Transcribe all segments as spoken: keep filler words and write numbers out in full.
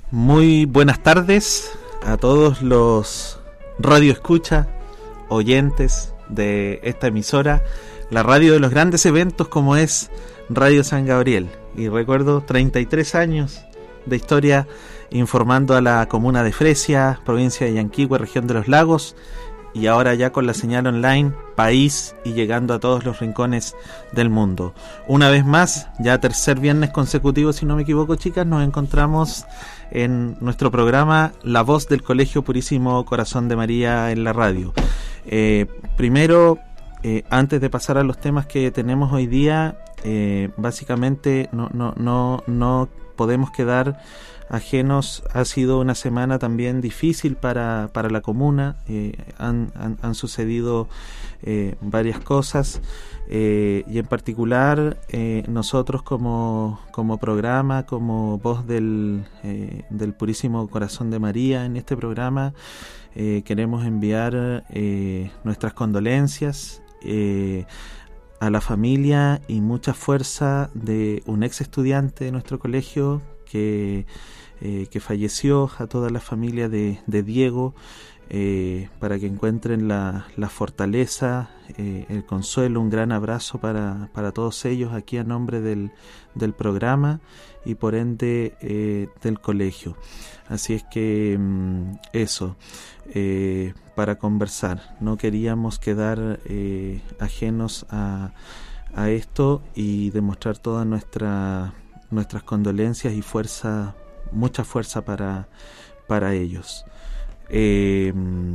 Muy buenas tardes a todos los radioescuchas, oyentes de esta emisora, la radio de los grandes eventos como es Radio San Gabriel. Y recuerdo treinta y tres años de historia informando a la comuna de Fresia, provincia de Yanquihue, región de los lagos, y ahora ya con la señal online, país y llegando a todos los rincones del mundo. Una vez más, ya tercer viernes consecutivo, si no me equivoco, chicas, nos encontramos en nuestro programa La Voz del Colegio Purísimo Corazón de María en la radio. Eh, primero, eh, antes de pasar a los temas que tenemos hoy día, eh, básicamente no, no, no, no podemos quedar ajenos. Ha sido una semana también difícil para, para la comuna. Eh, han, han, han sucedido eh, varias cosas eh, y en particular eh, nosotros como, como programa, como voz del, eh, del Purísimo Corazón de María en este programa, eh, queremos enviar eh, nuestras condolencias eh, a la familia y mucha fuerza de un ex estudiante de nuestro colegio que, eh, que falleció, a toda la familia de, de Diego, eh, para que encuentren la, la fortaleza, eh, el consuelo. Un gran abrazo para, para todos ellos aquí a nombre del, del programa y por ende eh, del colegio. Así es que mm, eso, eh, para conversar. No queríamos quedar eh, ajenos a, a esto y demostrar toda nuestra nuestras condolencias y fuerza, mucha fuerza para, para ellos. Eh,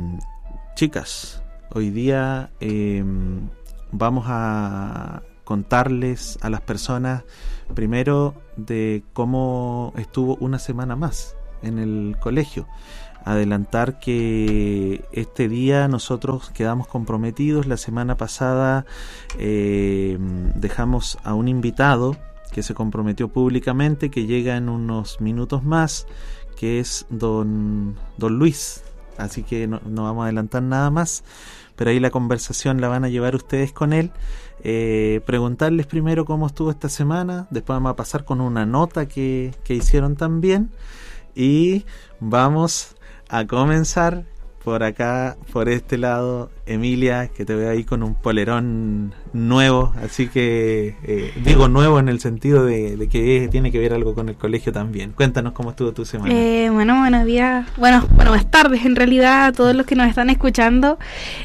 chicas, hoy día eh, vamos a contarles a las personas primero de cómo estuvo una semana más en el colegio. Adelantar que este día nosotros quedamos comprometidos. La semana pasada eh, dejamos a un invitado que se comprometió públicamente, que llega en unos minutos más, que es don, don Luis. Así que no, no vamos a adelantar nada más, pero ahí la conversación la van a llevar ustedes con él. Eh, preguntarles primero cómo estuvo esta semana, después vamos a pasar con una nota que, que hicieron también, y vamos a comenzar por acá, por este lado. Emilia, que te veo ahí con un polerón nuevo, así que eh, digo nuevo en el sentido de, de que tiene que ver algo con el colegio también. Cuéntanos cómo estuvo tu semana. Eh, bueno, buenos días, bueno, bueno, buenas tardes en realidad a todos los que nos están escuchando,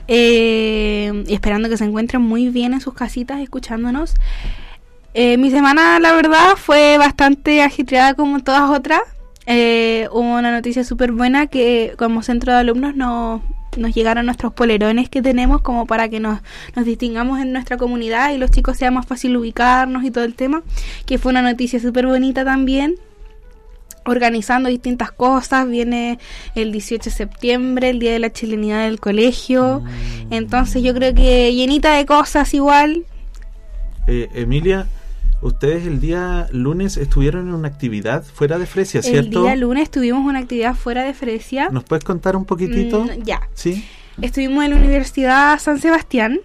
eh, y esperando que se encuentren muy bien en sus casitas escuchándonos. Eh, mi semana, la verdad, fue bastante ajetreada como todas otras. Eh, hubo una noticia súper buena que como centro de alumnos nos, nos llegaron nuestros polerones que tenemos como para que nos, nos distingamos en nuestra comunidad y los chicos sea más fácil ubicarnos y todo el tema, que fue una noticia súper bonita también. Organizando distintas cosas, viene el dieciocho de septiembre, el Día de la Chilenidad del colegio, mm. entonces yo creo que llenita de cosas igual. eh, Emilia, ustedes el día lunes estuvieron en una actividad fuera de Fresia, ¿cierto? El día lunes tuvimos una actividad fuera de Fresia. ¿Nos puedes contar un poquitito? Mm, ya. ¿Sí? Estuvimos en la Universidad San Sebastián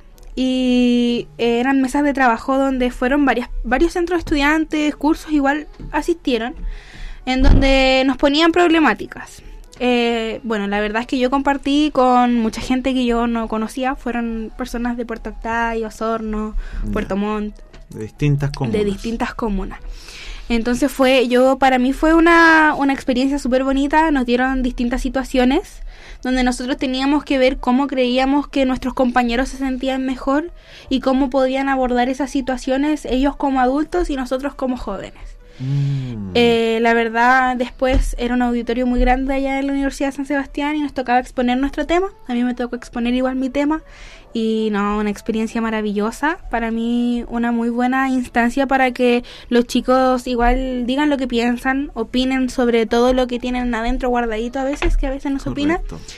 y eran mesas de trabajo donde fueron varias, varios centros de estudiantes, cursos igual asistieron, en donde nos ponían problemáticas. Eh, bueno, la verdad es que yo compartí con mucha gente que yo no conocía, fueron personas de Puerto Octay, Osorno, yeah. Puerto Montt. De distintas comunas. De distintas comunas. Entonces fue, yo para mí fue una, una experiencia súper bonita. Nos dieron distintas situaciones donde nosotros teníamos que ver cómo creíamos que nuestros compañeros se sentían mejor y cómo podían abordar esas situaciones ellos como adultos y nosotros como jóvenes. Mm. Eh, la verdad, después era un auditorio muy grande allá en la Universidad de San Sebastián y nos tocaba exponer nuestro tema. A mí me tocó exponer igual mi tema y no, una experiencia maravillosa. Para mí una muy buena instancia para que los chicos igual digan lo que piensan, opinen sobre todo lo que tienen adentro guardadito a veces, que a veces no se opina.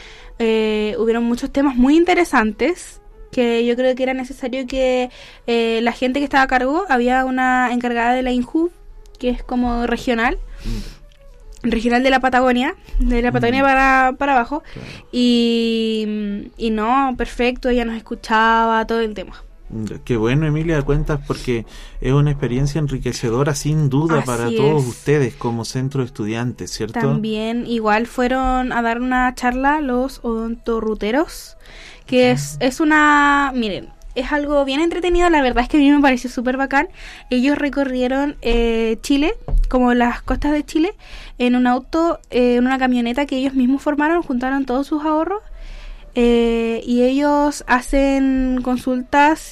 Eh, hubieron muchos temas muy interesantes que yo creo que era necesario que eh, la gente que estaba a cargo, había una encargada de la INJU, que es como regional, mm. regional de la Patagonia, de la Patagonia mm. para, para abajo, claro. y, y no, perfecto, ella nos escuchaba, todo el tema. Qué bueno, Emilia, cuentas, porque es una experiencia enriquecedora sin duda Así para todos es. ustedes como centro de estudiantes, ¿cierto? También igual fueron a dar una charla los odontorruteros, que es, es una, miren, es algo bien entretenido, la verdad es que a mí me pareció súper bacán. Ellos recorrieron eh, Chile, como las costas de Chile, en un auto, eh, en una camioneta que ellos mismos formaron, juntaron todos sus ahorros. Eh, y ellos hacen consultas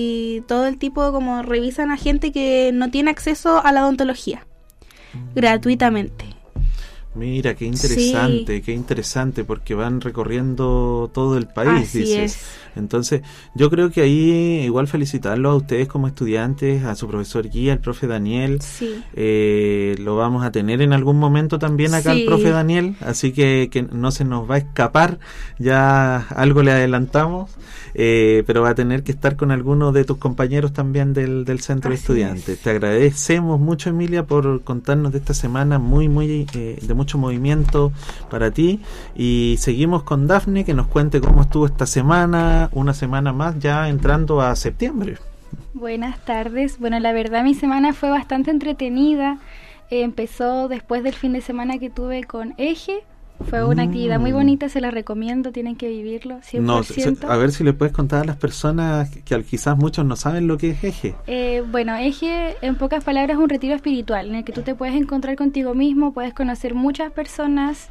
y todo el tipo, como revisan a gente que no tiene acceso a la odontología mm. gratuitamente. Mira, qué interesante, sí. qué interesante, porque van recorriendo todo el país, Así dices. Es. Entonces, yo creo que ahí igual felicitarlos a ustedes como estudiantes, a su profesor guía, el profe Daniel. Sí. Eh, lo vamos a tener en algún momento también acá sí. el profe Daniel, así que, que no se nos va a escapar, ya algo le adelantamos, eh, pero va a tener que estar con alguno de tus compañeros también del, del centro Así de estudiantes. Es. Te agradecemos mucho, Emilia, por contarnos de esta semana muy, muy eh, de mucho movimiento para ti, y seguimos con Dafne, que nos cuente cómo estuvo esta semana, una semana más ya entrando a septiembre. Buenas tardes. Bueno, la verdad mi semana fue bastante entretenida. Eh, empezó después del fin de semana que tuve con Eje. Fue una mm. actividad muy bonita, se la recomiendo, tienen que vivirlo cien por ciento. No, a ver si le puedes contar a las personas que, que quizás muchos no saben lo que es Eje. Eh, bueno, Eje en pocas palabras es un retiro espiritual en el que tú te puedes encontrar contigo mismo, puedes conocer muchas personas.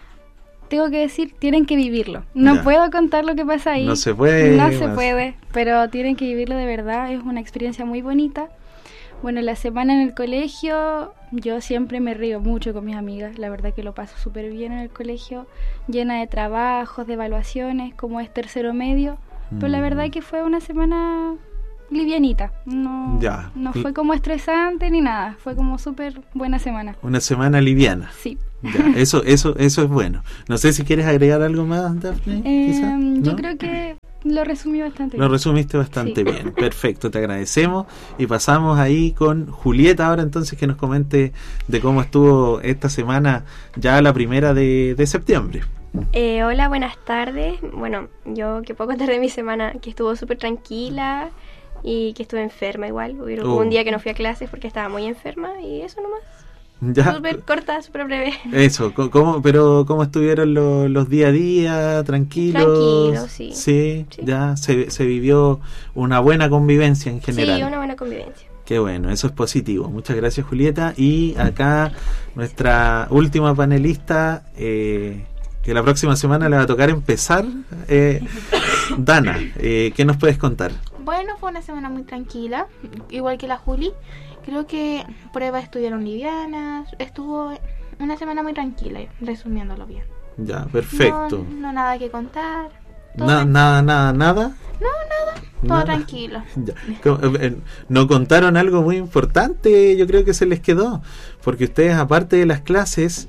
Tengo que decir, tienen que vivirlo. No ya. puedo contar lo que pasa ahí. No se puede. No se puede, pero tienen que vivirlo de verdad, es una experiencia muy bonita. Bueno, la semana en el colegio, yo siempre me río mucho con mis amigas, la verdad que lo paso súper bien en el colegio, llena de trabajos, de evaluaciones, como es tercero medio, mm. pero la verdad que fue una semana livianita, no, ya. no fue como estresante ni nada, fue como súper buena semana. Una semana liviana. Sí. Ya, eso, eso, eso es bueno. No sé si quieres agregar algo más, Dafne. Eh, ¿no? Yo creo que lo resumí bastante bien. Lo resumiste bastante sí. bien. Perfecto, te agradecemos. Y pasamos ahí con Julieta ahora entonces, que nos comente de cómo estuvo esta semana, ya la primera de, de septiembre. Eh, hola, buenas tardes. Bueno, yo que puedo contar de mi semana, que estuvo súper tranquila y que estuve enferma igual. Hubo oh. un día que no fui a clases porque estaba muy enferma y eso nomás. Ya. Súper corta, súper breve. Eso, ¿cómo, pero ¿cómo estuvieron los, los día a día? ¿Tranquilos? Tranquilos, sí. Sí, sí. Ya se, se vivió una buena convivencia en general. Sí, una buena convivencia. Qué bueno, eso es positivo. Muchas gracias, Julieta. Y acá nuestra última panelista, eh, que la próxima semana le va a tocar empezar, eh, Dana, eh, ¿qué nos puedes contar? Bueno, fue una semana muy tranquila, igual que la Juli. Creo que pruebas estuvieron livianas, estuvo una semana muy tranquila, resumiéndolo bien. Ya, perfecto. No, no nada que contar. Na, nada, nada, nada. No, nada, todo nada. Tranquilo. Ya. No contaron algo muy importante, yo creo que se les quedó, porque ustedes, aparte de las clases,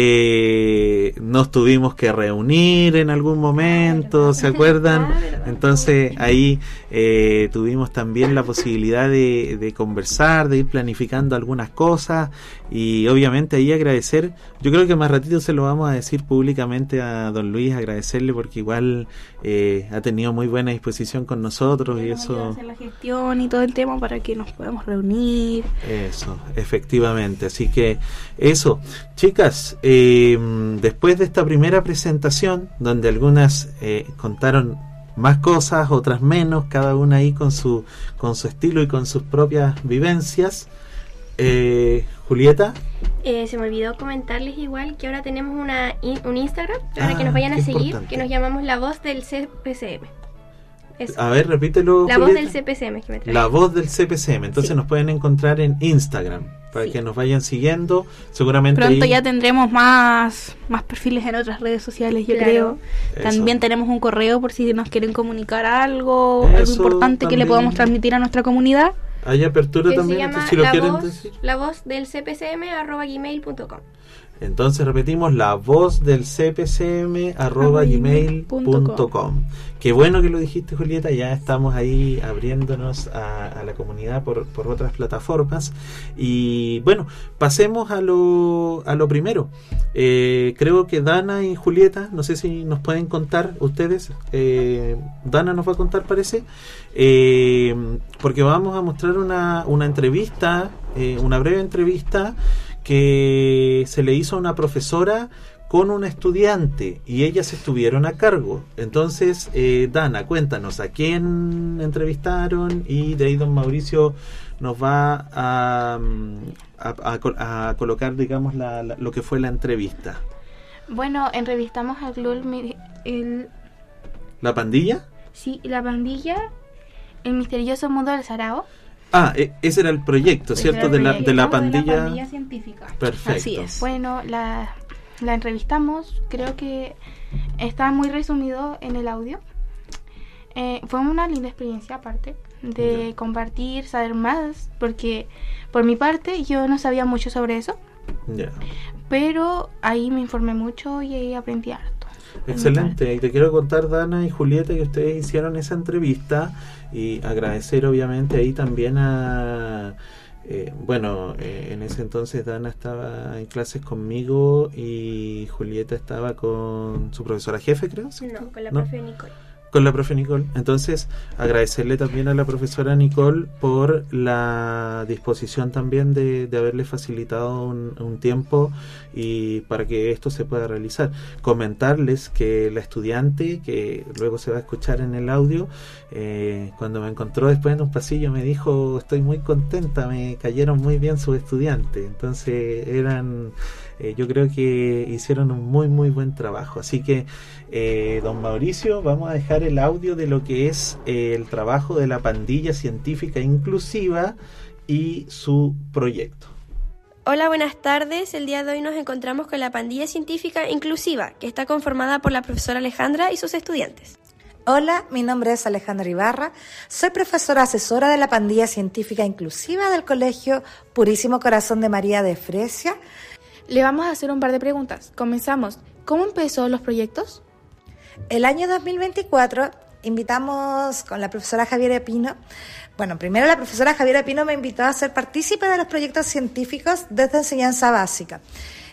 eh, nos tuvimos que reunir en algún momento, ¿se acuerdan? Entonces ahí eh, tuvimos también la posibilidad de, de conversar, de ir planificando algunas cosas, y obviamente ahí agradecer. Yo creo que más ratito se lo vamos a decir públicamente a don Luis, agradecerle porque igual eh, ha tenido muy buena disposición con nosotros y eso, hacer la gestión y todo el tema para que nos podamos reunir. Eso, efectivamente. Así que eso, chicas, eh, después de esta primera presentación donde algunas eh, contaron más cosas, otras menos, cada una ahí con su con su estilo y con sus propias vivencias, eh, Julieta. Eh, se me olvidó comentarles igual que ahora tenemos una in, un Instagram para ah, que nos vayan a seguir, importante. Que nos llamamos La Voz del C P C M. Eso. A ver, repítelo. La Julieta. Voz del C P C M que me trae. La Voz del C P C M. Entonces sí. nos pueden encontrar en Instagram para sí. que nos vayan siguiendo. Seguramente pronto ahí... ya tendremos más más perfiles en otras redes sociales, yo claro. creo. Eso. También tenemos un correo por si nos quieren comunicar algo, Eso, algo importante también. que le podamos transmitir a nuestra comunidad. ¿Hay apertura que también? se llama Si lo la, quieren voz, decir. la voz del C P C M arroba gmail punto com. Entonces repetimos, la voz del C P C M arroba gmail punto com. Qué bueno que lo dijiste, Julieta, ya estamos ahí abriéndonos a, a la comunidad por, por otras plataformas. Y bueno, pasemos a lo, a lo primero. Eh, creo que Dana y Julieta, no sé si nos pueden contar ustedes, eh, Dana nos va a contar, parece, eh, porque vamos a mostrar una, una entrevista, eh, una breve entrevista que se le hizo a una profesora con una estudiante y ellas estuvieron a cargo. Entonces, eh, Dana, cuéntanos a quién entrevistaron y de ahí don Mauricio nos va a, a, a, a colocar, digamos, la, la, lo que fue la entrevista. Bueno, entrevistamos al club, el, ¿La pandilla? Sí, la pandilla, el misterioso mundo del Sarao. Ah, e- ese era el proyecto, Ese ¿cierto? era el De la, proyecto de la de pandilla. la pandilla científica. Perfecto. Así es. Bueno, la, la entrevistamos, creo que está muy resumido en el audio. Eh, fue una linda experiencia aparte de Ya. compartir, saber más, porque por mi parte yo no sabía mucho sobre eso, Ya. pero ahí me informé mucho y ahí aprendí harto. Excelente, y te quiero contar, Dana y Julieta, que ustedes hicieron esa entrevista y agradecer obviamente ahí también a, eh, bueno, eh, en ese entonces Dana estaba en clases conmigo y Julieta estaba con su profesora jefe, creo. ¿cierto? No, con la ¿No? profe Nicole. Con la profe Nicole. Entonces, agradecerle también a la profesora Nicole por la disposición también de, de haberle facilitado un, un tiempo y para que esto se pueda realizar. Comentarles que la estudiante, que luego se va a escuchar en el audio, eh, cuando me encontró después en un pasillo me dijo, estoy muy contenta, me cayeron muy bien sus estudiantes. Entonces, eran... Eh, yo creo que hicieron un muy muy buen trabajo, así que eh, don Mauricio, vamos a dejar el audio de lo que es eh, el trabajo de la pandilla científica inclusiva y su proyecto. Hola, buenas tardes. El día de hoy nos encontramos con la pandilla científica inclusiva, que está conformada por la profesora Alejandra y sus estudiantes. Hola, mi nombre es Alejandra Ibarra, soy profesora asesora de la pandilla científica inclusiva del Colegio Purísimo Corazón de María de Fresia. Le vamos a hacer un par de preguntas. Comenzamos. ¿Cómo empezó los proyectos? El año dos mil veinticuatro invitamos con la profesora Javiera Pino. Bueno, primero la profesora Javiera Pino me invitó a ser partícipe de los proyectos científicos desde enseñanza básica.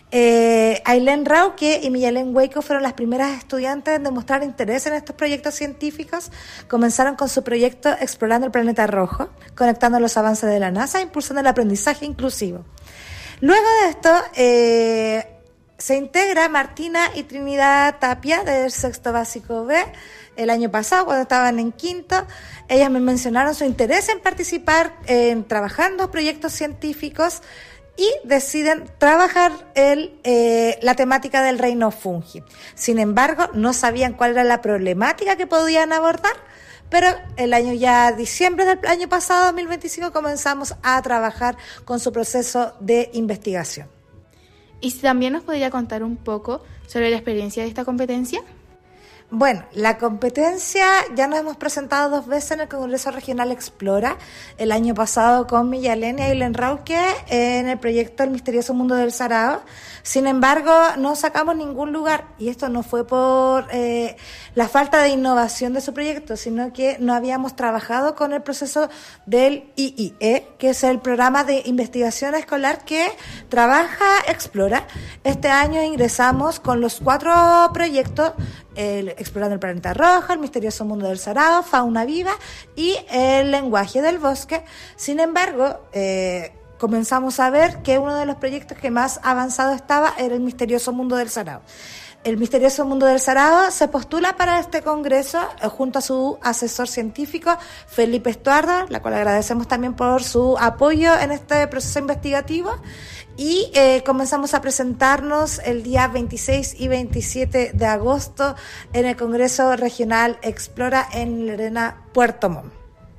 Eh, Ailén Rauque y Miguelén Hueco fueron las primeras estudiantes en demostrar interés en estos proyectos científicos. Comenzaron con su proyecto Explorando el Planeta Rojo, conectando los avances de la NASA e impulsando el aprendizaje inclusivo. Luego de esto, eh, se integra Martina y Trinidad Tapia del sexto básico B el año pasado, cuando estaban en quinto. Ellas me mencionaron su interés en participar en trabajando proyectos científicos y deciden trabajar el, eh, la temática del reino fungi. Sin embargo, no sabían cuál era la problemática que podían abordar, pero el año ya diciembre del año pasado, dos mil veinticinco, comenzamos a trabajar con su proceso de investigación. ¿Y si también nos podría contar un poco sobre la experiencia de esta competencia? Bueno, la competencia ya nos hemos presentado dos veces en el Congreso Regional Explora, el año pasado con Miguelén y Ailén Rauque en el proyecto El Misterioso Mundo del Sarao. Sin embargo, no sacamos ningún lugar, y esto no fue por eh, la falta de innovación de su proyecto, sino que no habíamos trabajado con el proceso del I I E, que es el programa de investigación escolar que trabaja Explora. Este año ingresamos con los cuatro proyectos: el Explorando el Planeta Rojo, El Misterioso Mundo del Sarao, Fauna Viva y El Lenguaje del Bosque. Sin embargo, eh, comenzamos a ver que uno de los proyectos que más avanzado estaba era El Misterioso Mundo del Sarao. El Misterioso Mundo del Sarao se postula para este congreso eh, junto a su asesor científico, Felipe Estuardo, la cual agradecemos también por su apoyo en este proceso investigativo. Y eh, comenzamos a presentarnos el día veintiséis y veintisiete de agosto en el Congreso Regional Explora en Lerena, Puerto Montt.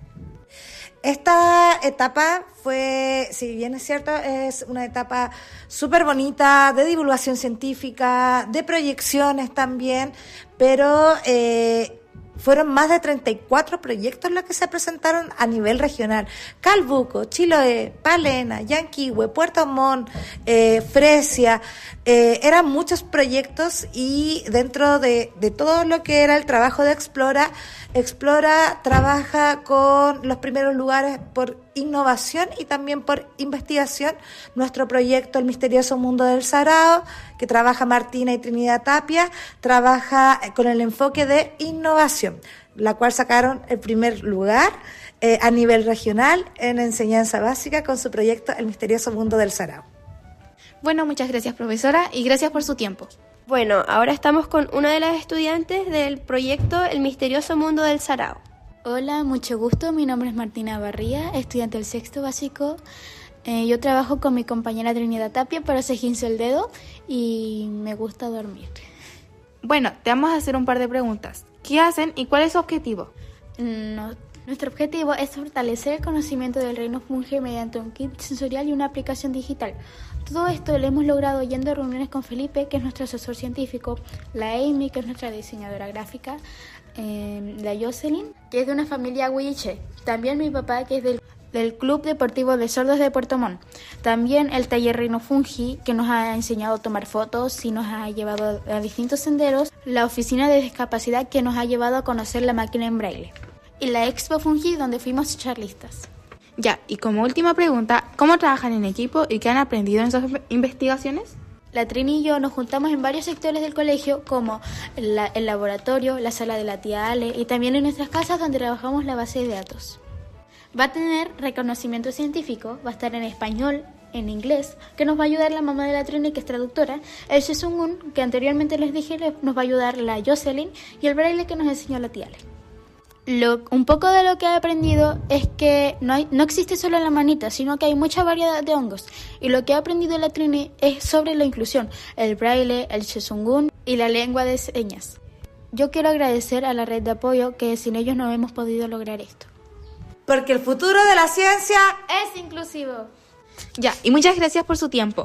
Esta etapa fue, si bien es cierto, es una etapa súper bonita de divulgación científica, de proyecciones también, pero eh, fueron más de treinta y cuatro proyectos los que se presentaron a nivel regional. Calbuco, Chiloé, Palena, Yanquihue, Puerto Montt, eh, Fresia, eh, eran muchos proyectos y dentro de, de todo lo que era el trabajo de Explora, Explora trabaja con los primeros lugares por innovación y también por investigación. Nuestro proyecto El Misterioso Mundo del Sarao, que trabaja Martina y Trinidad Tapia, trabaja con el enfoque de innovación, la cual sacaron el primer lugar eh, a nivel regional en enseñanza básica con su proyecto El Misterioso Mundo del Sarao. Bueno, muchas gracias, profesora, y gracias por su tiempo. Bueno, ahora estamos con una de las estudiantes del proyecto El Misterioso Mundo del Sarao. Hola, mucho gusto. Mi nombre es Martina Barría, estudiante del sexto básico. Eh, yo trabajo con mi compañera Trinidad Tapia para Se Gince el Dedo y me gusta dormir. Bueno, te vamos a hacer un par de preguntas. ¿Qué hacen y cuál es su objetivo? No, nuestro objetivo es fortalecer el conocimiento del reino fungi mediante un kit sensorial y una aplicación digital. Todo esto lo hemos logrado yendo a reuniones con Felipe, que es nuestro asesor científico, la Amy, que es nuestra diseñadora gráfica, eh, la Jocelyn, que es de una familia huilliche, también mi papá, que es del, del Club Deportivo de Sordos de Puerto Montt, también el taller Reino Fungi, que nos ha enseñado a tomar fotos y nos ha llevado a distintos senderos, la oficina de discapacidad, que nos ha llevado a conocer la máquina en braille, y la Expo Fungi, donde fuimos charlistas. Ya, y como última pregunta, ¿cómo trabajan en equipo y qué han aprendido en sus investigaciones? La Trini y yo nos juntamos en varios sectores del colegio, como la, el laboratorio, la sala de la tía Ale y también en nuestras casas donde trabajamos la base de datos. Va a tener reconocimiento científico, va a estar en español, en inglés, que nos va a ayudar la mamá de la Trini, que es traductora, el Shesungun, que anteriormente les dije, nos va a ayudar la Jocelyn, y el braille que nos enseñó la tía Ale. Lo, un poco de lo que he aprendido es que no, hay, no existe solo la manita, sino que hay mucha variedad de hongos. Y lo que he aprendido la Trini es sobre la inclusión, el braille, el Shesungun y la lengua de señas. Yo quiero agradecer a la red de apoyo, que sin ellos no hemos podido lograr esto. Porque el futuro de la ciencia es inclusivo. Ya, y muchas gracias por su tiempo.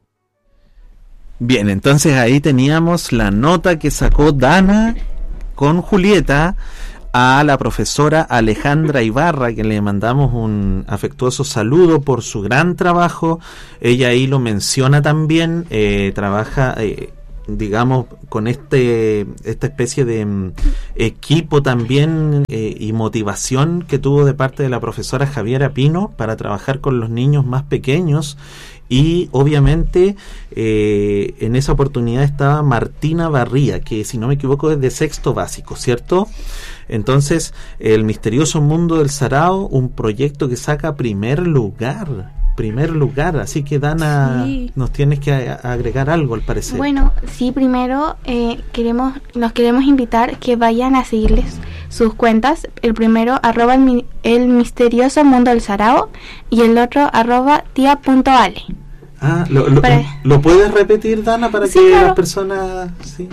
Bien, entonces ahí teníamos la nota que sacó Dana con Julieta a la profesora Alejandra Ibarra, que le mandamos un afectuoso saludo por su gran trabajo. Ella ahí lo menciona también, eh, trabaja, eh, digamos, con este esta especie de um, equipo también eh, y motivación que tuvo de parte de la profesora Javiera Pino para trabajar con los niños más pequeños. Y obviamente eh, en esa oportunidad estaba Martina Barría, que si no me equivoco es de sexto básico, ¿cierto? Entonces, El Misterioso Mundo del Sarao, un proyecto que saca primer lugar, primer lugar, así que Dana, sí, nos tienes que a- agregar algo al parecer. Bueno, sí, primero eh, queremos, nos queremos invitar que vayan a seguirles sus cuentas. El primero, arroba el, el Misterioso Mundo del Sarao, y el otro, arroba tía.ale. Ah, ¿lo, lo, Para... ¿lo puedes repetir, Dana, para sí, que claro. las personas... Sí.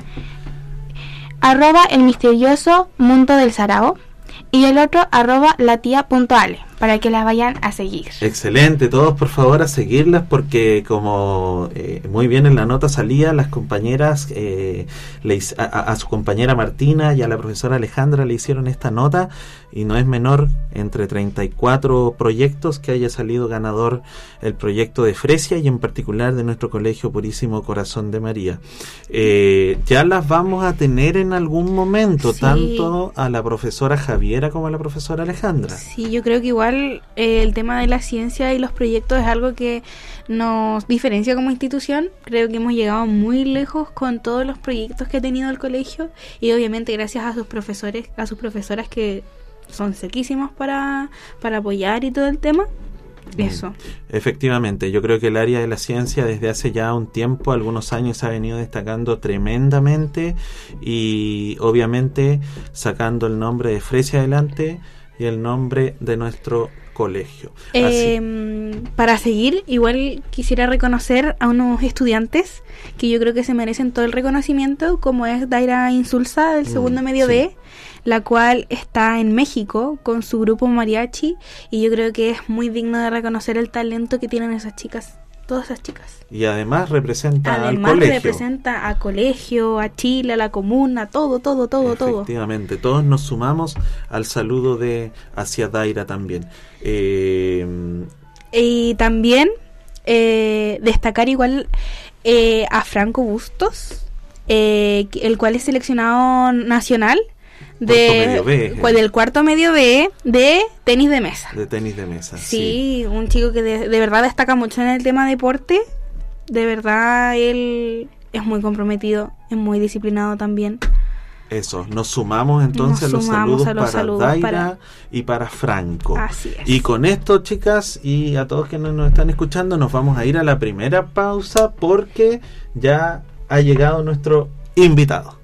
Arroba el Misterioso Mundo del Sarao, y el otro, arroba la tía.ale, para que las vayan a seguir. Excelente, todos por favor a seguirlas, porque como eh, muy bien en la nota salía, las compañeras, eh, le, a, a su compañera Martina y a la profesora Alejandra le hicieron esta nota, y no es menor, entre treinta y cuatro proyectos, que haya salido ganador el proyecto de Fresia, y en particular de nuestro Colegio Purísimo Corazón de María. Eh, ya las vamos a tener en algún momento, Sí. tanto a la profesora Javiera como a la profesora Alejandra. Sí, yo creo que igual eh, el tema de la ciencia y los proyectos es algo que nos diferencia como institución. Creo que hemos llegado muy lejos con todos los proyectos que ha tenido el colegio, y obviamente gracias a sus profesores, a sus profesoras, que son sequísimos para, para apoyar y todo el tema. Eso. Efectivamente, yo creo que el área de la ciencia desde hace ya un tiempo, algunos años, ha venido destacando tremendamente, y obviamente sacando el nombre de Fresia adelante y el nombre de nuestro colegio. Eh, para seguir, igual quisiera reconocer a unos estudiantes que yo creo que se merecen todo el reconocimiento, como es Daira Insulza del segundo Mm, medio sí. B, la cual está en México con su grupo mariachi, y yo creo que es muy digno de reconocer el talento que tienen esas chicas. todas esas chicas. Y además representa además al colegio. representa a colegio, a Chile, a la comuna, todo, todo, todo, todo. Efectivamente, todos nos sumamos al saludo de hacia Daira también. Eh, y también eh, destacar igual eh, a Franco Bustos, eh, el cual es seleccionado nacional de B, cu- del cuarto medio B de tenis de mesa. De tenis de mesa. Sí, sí. Un chico que de, de verdad destaca mucho en el tema deporte. De verdad él es muy comprometido, es muy disciplinado también. Eso, nos sumamos entonces Nos a los sumamos saludos a los para saludos Daira para... y para Franco. Así es. Y con esto, chicas, y a todos que nos están escuchando, nos vamos a ir a la primera pausa porque ya ha llegado nuestro invitado.